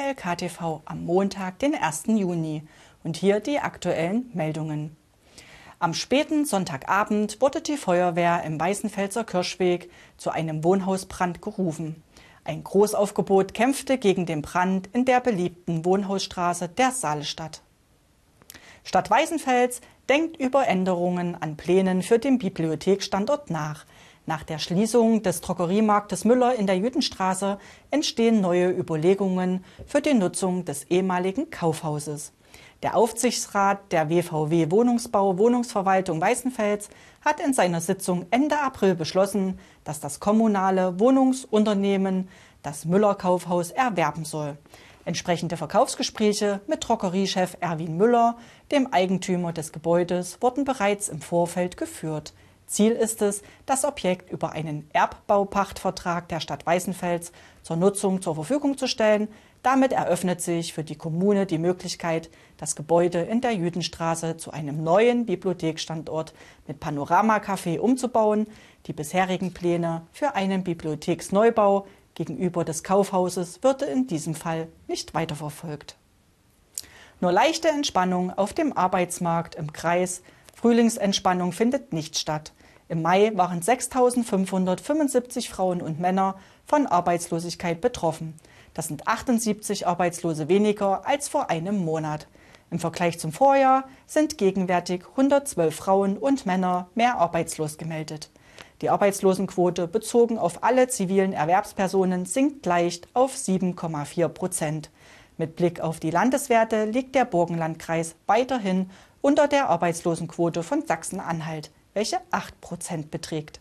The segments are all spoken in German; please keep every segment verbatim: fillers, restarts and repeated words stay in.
L K T V am Montag, den ersten Juni. Und hier die aktuellen Meldungen. Am späten Sonntagabend wurde die Feuerwehr im Weißenfelser Kirschweg zu einem Wohnhausbrand gerufen. Ein Großaufgebot kämpfte gegen den Brand in der beliebten Wohnhausstraße der Saalestadt. Stadt Weißenfels denkt über Änderungen an Plänen für den Bibliothekstandort nach. Nach der Schließung des Drogeriemarktes Müller in der Jüdenstraße entstehen neue Überlegungen für die Nutzung des ehemaligen Kaufhauses. Der Aufsichtsrat der W V W Wohnungsbau Wohnungsverwaltung Weißenfels hat in seiner Sitzung Ende April beschlossen, dass das kommunale Wohnungsunternehmen das Müller Kaufhaus erwerben soll. Entsprechende Verkaufsgespräche mit Drogeriechef Erwin Müller, dem Eigentümer des Gebäudes, wurden bereits im Vorfeld geführt. Ziel ist es, das Objekt über einen Erbbaupachtvertrag der Stadt Weißenfels zur Nutzung zur Verfügung zu stellen. Damit eröffnet sich für die Kommune die Möglichkeit, das Gebäude in der Jüdenstraße zu einem neuen Bibliotheksstandort mit Panoramacafé umzubauen. Die bisherigen Pläne für einen Bibliotheksneubau gegenüber des Kaufhauses würde in diesem Fall nicht weiterverfolgt. Nur leichte Entspannung auf dem Arbeitsmarkt im Kreis. Frühlingsentspannung findet nicht statt. Im Mai waren sechstausendfünfhundertfünfundsiebzig Frauen und Männer von Arbeitslosigkeit betroffen. Das sind achtundsiebzig Arbeitslose weniger als vor einem Monat. Im Vergleich zum Vorjahr sind gegenwärtig hundertzwölf Frauen und Männer mehr arbeitslos gemeldet. Die Arbeitslosenquote bezogen auf alle zivilen Erwerbspersonen sinkt leicht auf sieben Komma vier Prozent. Mit Blick auf die Landeswerte liegt der Burgenlandkreis weiterhin unter der Arbeitslosenquote von Sachsen-Anhalt, welche acht Prozent beträgt.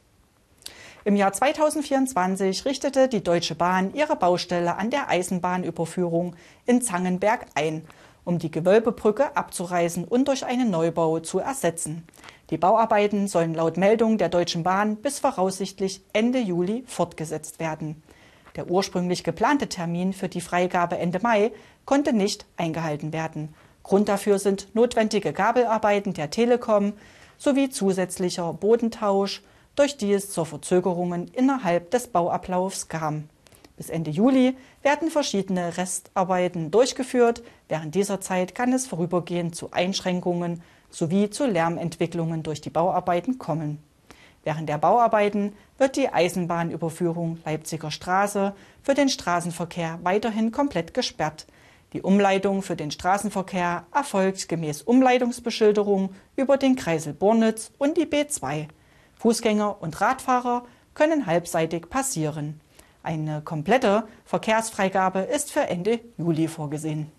Im Jahr zweitausendvierundzwanzig richtete die Deutsche Bahn ihre Baustelle an der Eisenbahnüberführung in Zangenberg ein, um die Gewölbebrücke abzureißen und durch einen Neubau zu ersetzen. Die Bauarbeiten sollen laut Meldung der Deutschen Bahn bis voraussichtlich Ende Juli fortgesetzt werden. Der ursprünglich geplante Termin für die Freigabe Ende Mai konnte nicht eingehalten werden. Grund dafür sind notwendige Kabelarbeiten der Telekom sowie zusätzlicher Bodentausch, durch die es zu Verzögerungen innerhalb des Bauablaufs kam. Bis Ende Juli werden verschiedene Restarbeiten durchgeführt. Während dieser Zeit kann es vorübergehend zu Einschränkungen sowie zu Lärmentwicklungen durch die Bauarbeiten kommen. Während der Bauarbeiten wird die Eisenbahnüberführung Leipziger Straße für den Straßenverkehr weiterhin komplett gesperrt. Die Umleitung für den Straßenverkehr erfolgt gemäß Umleitungsbeschilderung über den Kreisel Bornitz und die B zwei. Fußgänger und Radfahrer können halbseitig passieren. Eine komplette Verkehrsfreigabe ist für Ende Juli vorgesehen.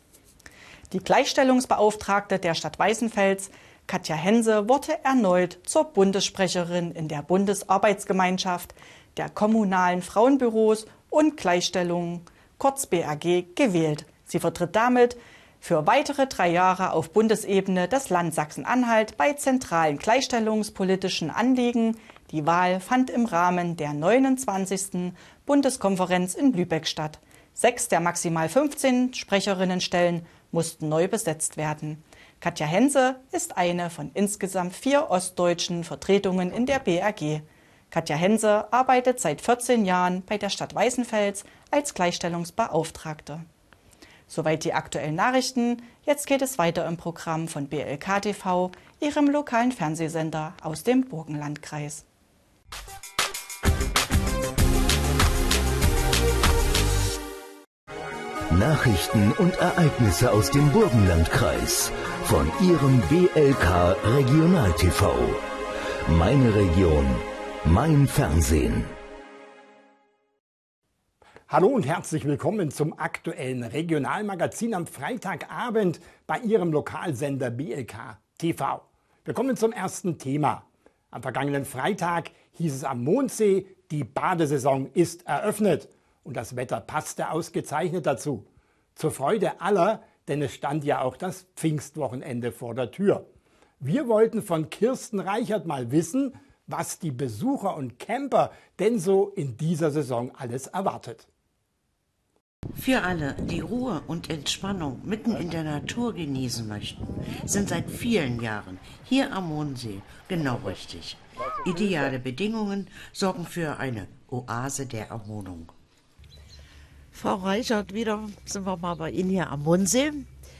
Die Gleichstellungsbeauftragte der Stadt Weißenfels, Katja Hense, wurde erneut zur Bundessprecherin in der Bundesarbeitsgemeinschaft der kommunalen Frauenbüros und Gleichstellung, kurz B A G, gewählt. Sie vertritt damit für weitere drei Jahre auf Bundesebene das Land Sachsen-Anhalt bei zentralen gleichstellungspolitischen Anliegen. Die Wahl fand im Rahmen der neunundzwanzigsten Bundeskonferenz in Lübeck statt. Sechs der maximal fünfzehn Sprecherinnenstellen mussten neu besetzt werden. Katja Hense ist eine von insgesamt vier ostdeutschen Vertretungen in der B A G. Katja Hense arbeitet seit vierzehn Jahren bei der Stadt Weißenfels als Gleichstellungsbeauftragte. Soweit die aktuellen Nachrichten. Jetzt geht es weiter im Programm von B L K T V, ihrem lokalen Fernsehsender aus dem Burgenlandkreis. Nachrichten und Ereignisse aus dem Burgenlandkreis von Ihrem B L K Regional T V. Meine Region, mein Fernsehen. Hallo und herzlich willkommen zum aktuellen Regionalmagazin am Freitagabend bei Ihrem Lokalsender B L K T V. Wir kommen zum ersten Thema. Am vergangenen Freitag hieß es am Mondsee, die Badesaison ist eröffnet. Und das Wetter passte ausgezeichnet dazu. Zur Freude aller, denn es stand ja auch das Pfingstwochenende vor der Tür. Wir wollten von Kirsten Reichert mal wissen, was die Besucher und Camper denn so in dieser Saison alles erwartet. Für alle, die Ruhe und Entspannung mitten in der Natur genießen möchten, sind seit vielen Jahren hier am Mondsee genau richtig. Ideale Bedingungen sorgen für eine Oase der Erholung. Frau Reichert, wieder sind wir mal bei Ihnen hier am Mondsee.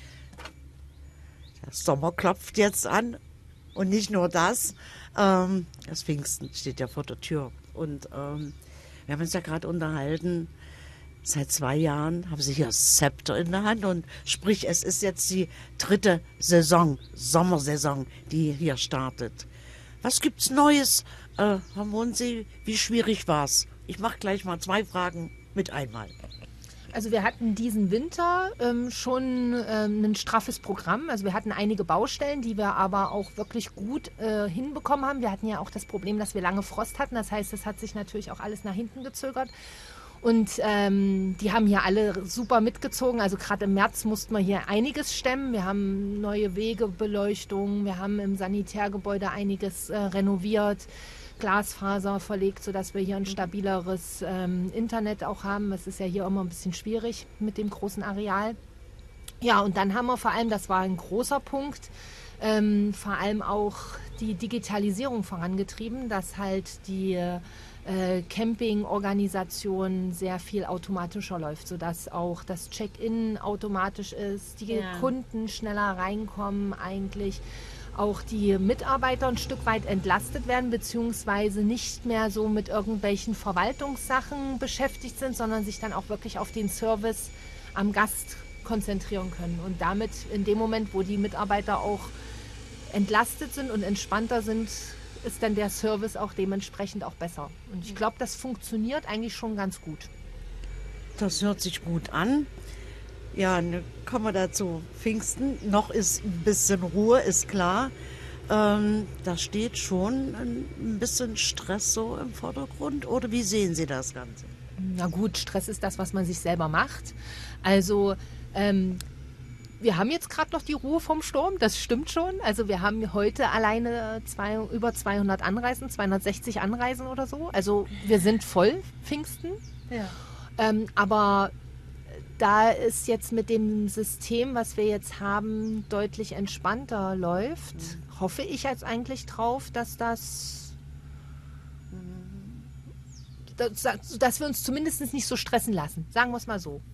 Der Sommer klopft jetzt an und nicht nur das. Ähm, das Pfingsten steht ja vor der Tür. Und ähm, wir haben uns ja gerade unterhalten. Seit zwei Jahren haben Sie hier das Zepter in der Hand und sprich, es ist jetzt die dritte Saison, Sommersaison, die hier startet. Was gibt's Neues, äh, Herr Mondsee? Wie schwierig war's? Ich mache gleich mal zwei Fragen mit einmal. Also wir hatten diesen Winter ähm, schon ähm, ein straffes Programm. Also wir hatten einige Baustellen, die wir aber auch wirklich gut äh, hinbekommen haben. Wir hatten ja auch das Problem, dass wir lange Frost hatten. Das heißt, es hat sich natürlich auch alles nach hinten gezögert. Und ähm, die haben hier alle super mitgezogen. Also gerade im März mussten wir hier einiges stemmen. Wir haben neue Wegebeleuchtung, wir haben im Sanitärgebäude einiges äh, renoviert, Glasfaser verlegt, sodass wir hier ein stabileres ähm, Internet auch haben. Es ist ja hier immer ein bisschen schwierig mit dem großen Areal. Ja, und dann haben wir vor allem, das war ein großer Punkt, ähm, vor allem auch die Digitalisierung vorangetrieben, dass halt die äh, Campingorganisation sehr viel automatischer läuft, sodass auch das Check-in automatisch ist, die ja. Kunden schneller reinkommen eigentlich. Auch die Mitarbeiter ein Stück weit entlastet werden, beziehungsweise nicht mehr so mit irgendwelchen Verwaltungssachen beschäftigt sind, sondern sich dann auch wirklich auf den Service am Gast konzentrieren können. Und damit in dem Moment, wo die Mitarbeiter auch entlastet sind und entspannter sind, ist dann der Service auch dementsprechend auch besser. Und ich glaube, das funktioniert eigentlich schon ganz gut. Das hört sich gut an. Ja, dann kommen wir dazu. Pfingsten, noch ist ein bisschen Ruhe, ist klar. Ähm, da steht schon ein bisschen Stress so im Vordergrund. Oder wie sehen Sie das Ganze? Na gut, Stress ist das, was man sich selber macht. Also ähm, wir haben jetzt gerade noch die Ruhe vom Sturm, das stimmt schon. Also wir haben heute alleine zwei, über zweihundert Anreisen, zweihundertsechzig Anreisen oder so. Also wir sind voll Pfingsten. Ja. Ähm, aber da es jetzt mit dem System, was wir jetzt haben, deutlich entspannter läuft, mhm. hoffe ich jetzt eigentlich drauf, dass das, dass, dass wir uns zumindest nicht so stressen lassen. Sagen wir es mal so.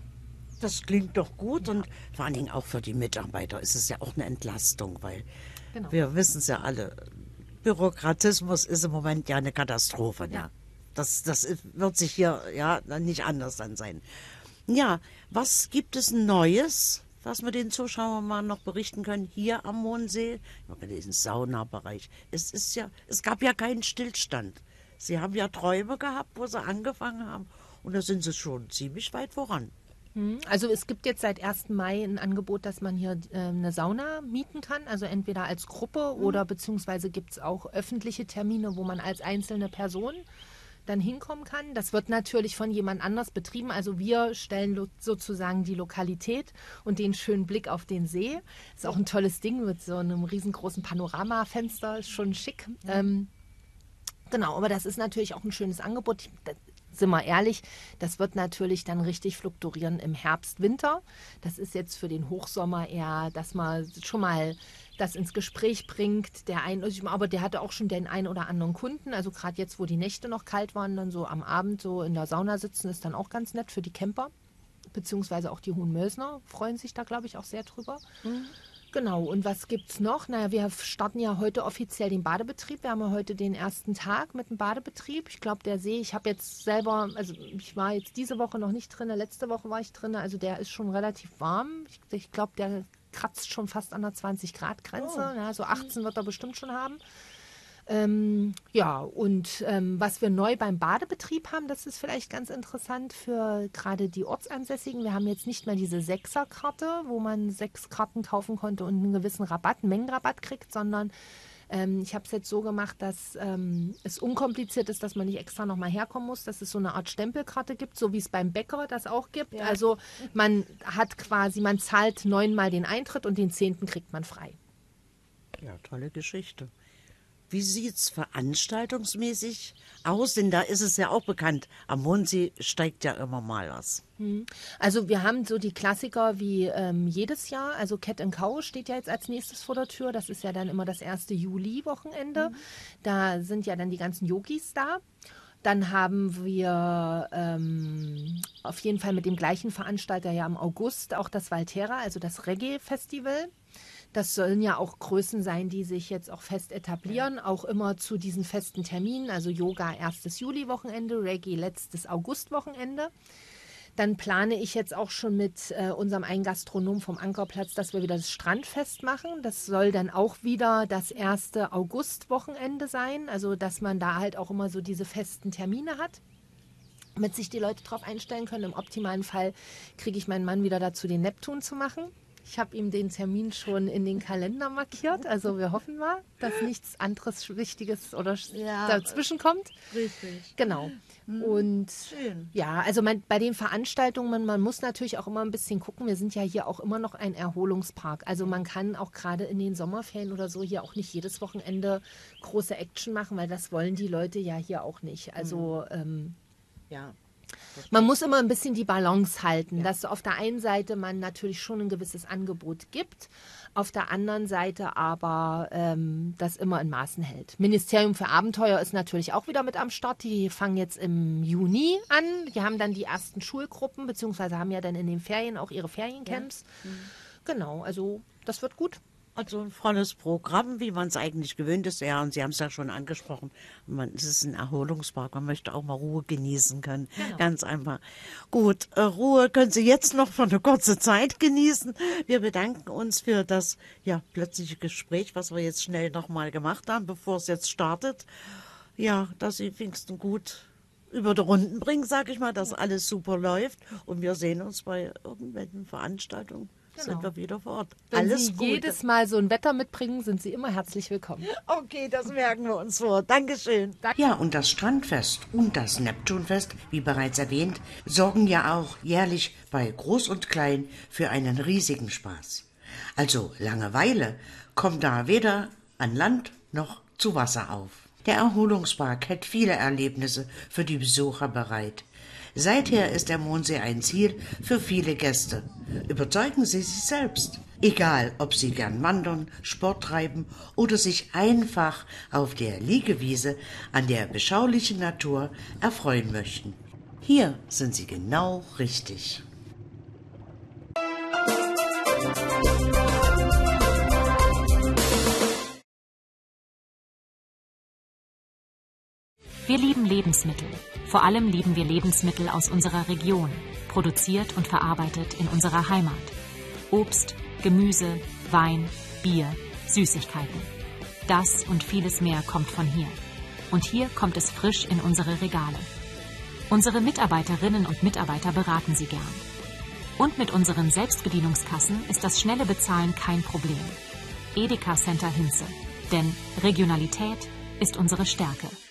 Das klingt doch gut ja. Und vor allen Dingen auch für die Mitarbeiter ist es ja auch eine Entlastung, weil genau. wir wissen es ja alle, Bürokratismus ist im Moment ja eine Katastrophe. Ja. Ja. Das, das wird sich hier ja nicht anders dann sein. Ja, was gibt es Neues, was wir den Zuschauern mal noch berichten können hier am Mondsee? Über diesen Saunabereich. Es ist ja, es gab ja keinen Stillstand. Sie haben ja Träume gehabt, wo sie angefangen haben, und da sind sie schon ziemlich weit voran. Also es gibt jetzt seit ersten Mai ein Angebot, dass man hier äh, eine Sauna mieten kann, also entweder als Gruppe mhm. oder beziehungsweise gibt es auch öffentliche Termine, wo man als einzelne Person dann hinkommen kann. Das wird natürlich von jemand anders betrieben. Also wir stellen lo- sozusagen die Lokalität und den schönen Blick auf den See. Ist auch ein tolles Ding mit so einem riesengroßen Panoramafenster, ist schon schick. Ja. Ähm, genau, aber das ist natürlich auch ein schönes Angebot. Das, sind wir ehrlich, das wird natürlich dann richtig fluktuieren im Herbst, Winter. Das ist jetzt für den Hochsommer eher, dass man schon mal das ins Gespräch bringt. Der ein, aber der hatte auch schon den einen oder anderen Kunden. Also gerade jetzt, wo die Nächte noch kalt waren, dann so am Abend so in der Sauna sitzen, ist dann auch ganz nett für die Camper. Beziehungsweise auch die Hohenmösner freuen sich da, glaube ich, auch sehr drüber. Mhm. Genau, und was gibt's noch? Naja, wir starten ja heute offiziell den Badebetrieb. Wir haben ja heute den ersten Tag mit dem Badebetrieb. Ich glaube, der See, ich habe jetzt selber, also ich war jetzt diese Woche noch nicht drin, letzte Woche war ich drin, also der ist schon relativ warm. Ich, ich glaube, der kratzt schon fast an der zwanzig Grad Grenze. Oh. Ja, so achtzehn wird er bestimmt schon haben. Ähm, ja, und ähm, was wir neu beim Badebetrieb haben, das ist vielleicht ganz interessant für gerade die Ortsansässigen. Wir haben jetzt nicht mehr diese Sechserkarte, wo man sechs Karten kaufen konnte und einen gewissen Rabatt, einen Mengenrabatt kriegt, sondern ähm, ich habe es jetzt so gemacht, dass ähm, es unkompliziert ist, dass man nicht extra nochmal herkommen muss, dass es so eine Art Stempelkarte gibt, so wie es beim Bäcker das auch gibt. Ja. Also man hat quasi, man zahlt neunmal den Eintritt und den zehnten kriegt man frei. Ja, tolle Geschichte. Wie sieht es veranstaltungsmäßig aus? Denn da ist es ja auch bekannt, am Mondsee steigt ja immer mal was. Also wir haben so die Klassiker wie ähm, jedes Jahr. Also Cat and Cow steht ja jetzt als nächstes vor der Tür. Das ist ja dann immer das erste Juli-Wochenende. Mhm. Da sind ja dann die ganzen Yogis da. Dann haben wir ähm, auf jeden Fall mit dem gleichen Veranstalter ja im August auch das Valtera, also das Reggae-Festival. Das sollen ja auch Größen sein, die sich jetzt auch fest etablieren, auch immer zu diesen festen Terminen, also Yoga erstes Juli-Wochenende, Reggae letztes August-Wochenende. Dann plane ich jetzt auch schon mit äh, unserem einen Gastronom vom Ankerplatz, dass wir wieder das Strandfest machen. Das soll dann auch wieder das erste August-Wochenende sein, also dass man da halt auch immer so diese festen Termine hat, damit sich die Leute drauf einstellen können. Im optimalen Fall kriege ich meinen Mann wieder dazu, den Neptun zu machen. Ich habe ihm den Termin schon in den Kalender markiert. Also wir hoffen mal, dass nichts anderes Wichtiges oder ja, dazwischen kommt. Richtig. Genau. Und schön. Ja, also man, bei den Veranstaltungen, man, man muss natürlich auch immer ein bisschen gucken. Wir sind ja hier auch immer noch ein Erholungspark. Also man kann auch gerade in den Sommerferien oder so hier auch nicht jedes Wochenende große Action machen, weil das wollen die Leute ja hier auch nicht. Also ähm, ja. Man muss immer ein bisschen die Balance halten, ja. Dass auf der einen Seite man natürlich schon ein gewisses Angebot gibt, auf der anderen Seite aber ähm, das immer in Maßen hält. Ministerium für Abenteuer ist natürlich auch wieder mit am Start. Die fangen jetzt im Juni an. Die haben dann die ersten Schulgruppen, beziehungsweise haben ja dann in den Ferien auch ihre Feriencamps. Ja. Mhm. Genau, also das wird gut. Also ein volles Programm, wie man es eigentlich gewöhnt ist. Ja, und Sie haben es ja schon angesprochen. Man, es ist ein Erholungspark. Man möchte auch mal Ruhe genießen können. Genau. Ganz einfach. Gut, äh, Ruhe können Sie jetzt noch für eine kurze Zeit genießen. Wir bedanken uns für das ja, plötzliche Gespräch, was wir jetzt schnell nochmal gemacht haben, bevor es jetzt startet. Ja, dass Sie Pfingsten gut über die Runden bringen, sage ich mal, dass alles super läuft. Und wir sehen uns bei irgendwelchen Veranstaltungen. Genau. Sind wir wieder vor Ort. Wenn Alles Sie Gute. jedes Mal so ein Wetter mitbringen, sind Sie immer herzlich willkommen. Okay, das merken wir uns vor. Dankeschön. Ja, und das Strandfest und das Neptunfest, wie bereits erwähnt, sorgen ja auch jährlich bei Groß und Klein für einen riesigen Spaß. Also Langeweile kommt da weder an Land noch zu Wasser auf. Der Erholungspark hält viele Erlebnisse für die Besucher bereit. Seither ist der Mondsee ein Ziel für viele Gäste. Überzeugen Sie sich selbst. Egal, ob Sie gern wandern, Sport treiben oder sich einfach auf der Liegewiese an der beschaulichen Natur erfreuen möchten. Hier sind Sie genau richtig. Wir lieben Lebensmittel. Vor allem lieben wir Lebensmittel aus unserer Region, produziert und verarbeitet in unserer Heimat. Obst, Gemüse, Wein, Bier, Süßigkeiten. Das und vieles mehr kommt von hier. Und hier kommt es frisch in unsere Regale. Unsere Mitarbeiterinnen und Mitarbeiter beraten Sie gern. Und mit unseren Selbstbedienungskassen ist das schnelle Bezahlen kein Problem. Edeka Center Hinze. Denn Regionalität ist unsere Stärke.